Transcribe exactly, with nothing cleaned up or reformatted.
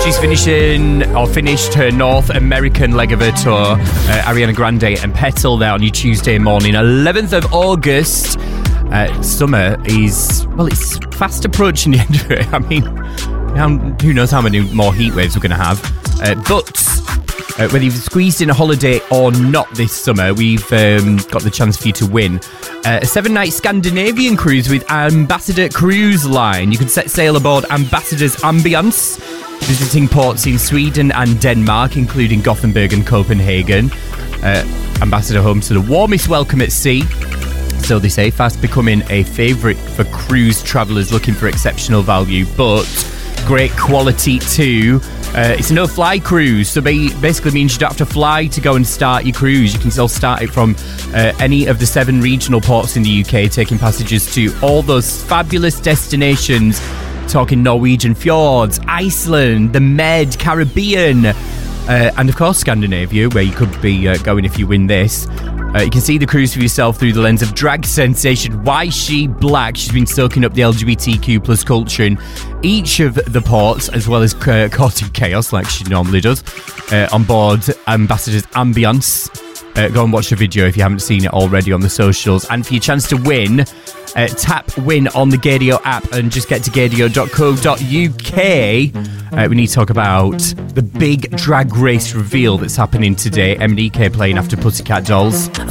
She's finishing, or finished her North American leg of her tour. Uh, Ariana Grande and Petal there on your Tuesday morning, eleventh of August. Uh, summer is, well, it's fast approaching the end of it. I mean, who knows how many more heat waves we're going to have. Uh, but uh, whether you've squeezed in a holiday or not this summer, we've um, got the chance for you to win uh, a seven-night Scandinavian cruise with Ambassador Cruise Line. You can set sail aboard Ambassador's Ambiance, visiting ports in Sweden and Denmark, including Gothenburg and Copenhagen. Uh, Ambassador home to the warmest welcome at sea. So they say, fast becoming a favourite for cruise travellers looking for exceptional value, but great quality too. Uh, it's a no-fly cruise, so basically means you don't have to fly to go and start your cruise. You can still start it from uh, any of the seven regional ports in the U K, taking passengers to all those fabulous destinations, talking Norwegian fjords, Iceland, the Med, Caribbean, uh, and of course Scandinavia, where you could be uh, going if you win this. Uh, you can see the cruise for yourself through the lens of drag sensation Why She Black. She's been soaking up the L G B T Q plus culture in each of the ports, as well as uh, causing chaos like she normally does uh, on board Ambassador's Ambiance. Uh, go and watch the video if you haven't seen it already on the socials. And for your chance to win, uh, tap win on the Gaydio app and just get to gaydio dot co dot uk. Uh, we need to talk about the big drag race reveal that's happening today. M D K playing after Pussycat Dolls.